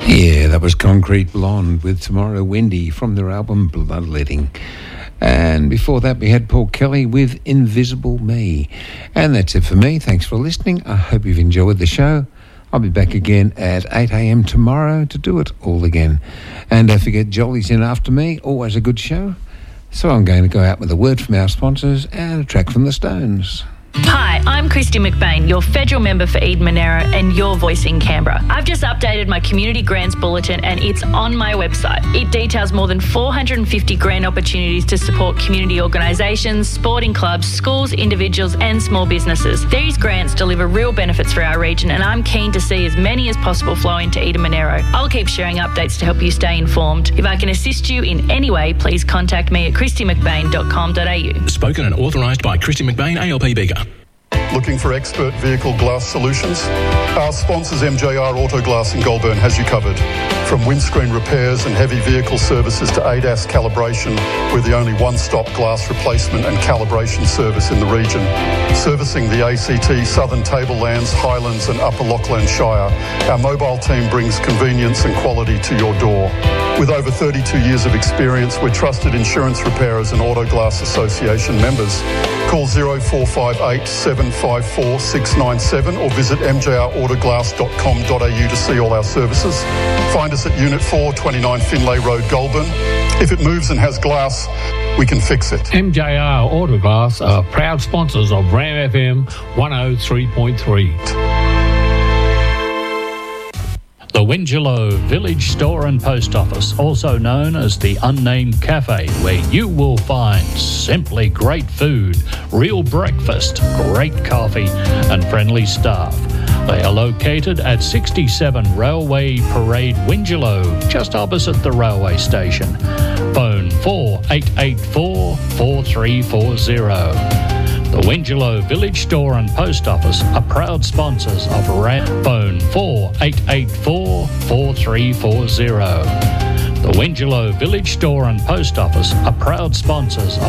Yeah, that was Concrete Blonde with Tomorrow Windy from their album Bloodletting. And before that, we had Paul Kelly with Invisible Me. And that's it for me. Thanks for listening. I hope you've enjoyed the show. I'll be back again at 8 a.m. tomorrow to do it all again. And don't forget, Jolly's in after me. Always a good show. So I'm going to go out with a word from our sponsors and a track from the Stones. Hi, I'm Christy McBain, your federal member for Eden Monaro and your voice in Canberra. I've just updated my Community Grants Bulletin and it's on my website. It details more than 450 grant opportunities to support community organisations, sporting clubs, schools, individuals and small businesses. These grants deliver real benefits for our region and I'm keen to see as many as possible flow into Eden Monaro. I'll keep sharing updates to help you stay informed. If I can assist you in any way, please contact me at christymcbain.com.au. Spoken and authorised by Christy McBain, ALP Bega. Looking for expert vehicle glass solutions? Our sponsors MJR Auto Glass in Goulburn has you covered. From windscreen repairs and heavy vehicle services to ADAS calibration, we're the only one-stop glass replacement and calibration service in the region. Servicing the ACT, Southern Tablelands, Highlands and Upper Lachlan Shire, our mobile team brings convenience and quality to your door. With over 32 years of experience, we're trusted insurance repairers and Auto Glass Association members. Call 0458 754 697 or visit mjrautoglass.com.au to see all our services. Find us at Unit 4, 29 Finlay Road, Goulburn. If it moves and has glass, we can fix it. MJR Autoglass are proud sponsors of Ram FM 103.3. The Wingelow Village Store and Post Office, also known as the Unnamed Cafe, where you will find simply great food, real breakfast, great coffee and friendly staff. They are located at 67 Railway Parade, Wingelow, just opposite the railway station. Phone 4884 4340. The Wingelow Village Store and Post Office are proud sponsors of RAM. Phone 4884 4340. The Wingelow Village Store and Post Office are proud sponsors of